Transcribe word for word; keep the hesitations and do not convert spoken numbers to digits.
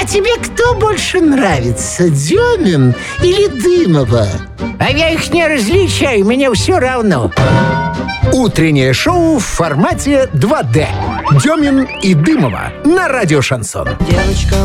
тебе кто больше нравится, Демин или Дымова? А я их не различаю, мне все равно. Утреннее шоу в формате два дэ. Демин и Дымова на радио «Шансон». Девочка